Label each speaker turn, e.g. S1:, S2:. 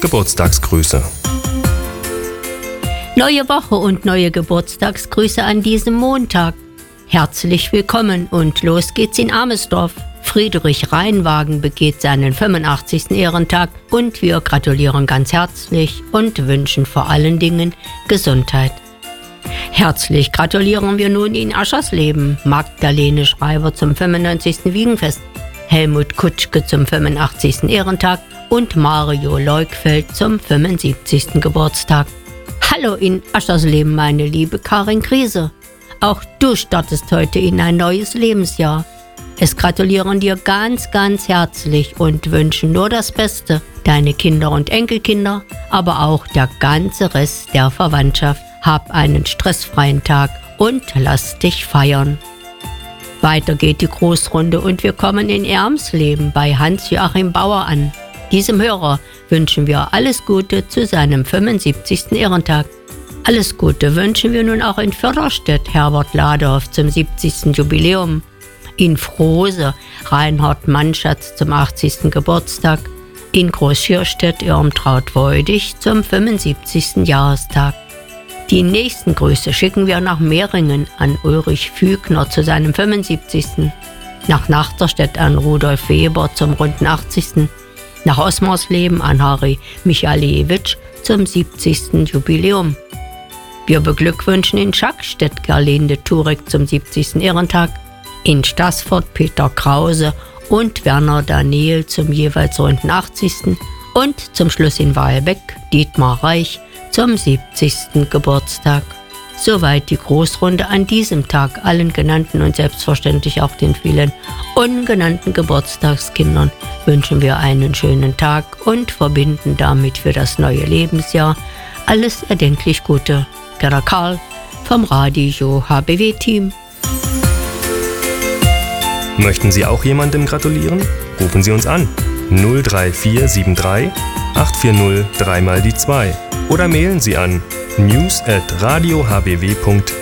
S1: Geburtstagsgrüße.
S2: Neue Woche und neue Geburtstagsgrüße an diesem Montag. Herzlich willkommen und los geht's in Amesdorf. Friedrich Reinwagen begeht seinen 85. Ehrentag und wir gratulieren ganz herzlich und wünschen vor allen Dingen Gesundheit. Herzlich gratulieren wir nun in Aschersleben, Magdalene Schreiber zum 95. Wiegenfest, Helmut Kutschke zum 85. Ehrentag und Mario Leukfeld zum 75. Geburtstag. Hallo in Aschersleben, meine liebe Karin Kriese. Auch du startest heute in ein neues Lebensjahr. Es gratulieren dir ganz, ganz herzlich und wünschen nur das Beste. Deine Kinder und Enkelkinder, aber auch der ganze Rest der Verwandtschaft. Hab einen stressfreien Tag und lass dich feiern. Weiter geht die Großrunde und wir kommen in Ermsleben bei Hans-Joachim Bauer an. Diesem Hörer wünschen wir alles Gute zu seinem 75. Ehrentag. Alles Gute wünschen wir nun auch in Förderstedt Herbert Ladorf zum 70. Jubiläum, in Frohse Reinhard Mannschatz zum 80. Geburtstag, in Großschirstedt Irmtraut Weudig zum 75. Jahrestag. Die nächsten Grüße schicken wir nach Mehringen an Ulrich Fügner zu seinem 75., nach Nachterstedt an Rudolf Weber zum runden 80., nach Osmarsleben an Harry Michaliewicz zum 70. Jubiläum. Wir beglückwünschen in Schackstedt Gerlinde Turek zum 70. Ehrentag, in Staßfurt Peter Krause und Werner Daniel zum jeweils runden 80. und zum Schluss in Wahlbeck Dietmar Reich zum 70. Geburtstag. Soweit die Großrunde an diesem Tag. Allen genannten und selbstverständlich auch den vielen ungenannten Geburtstagskindern wünschen wir einen schönen Tag und verbinden damit für das neue Lebensjahr alles erdenklich Gute. Gerda Karl vom Radio HBW-Team.
S1: Möchten Sie auch jemandem gratulieren? Rufen Sie uns an 03473 840 3 mal die 2 oder mailen Sie an news@radiohbw.de.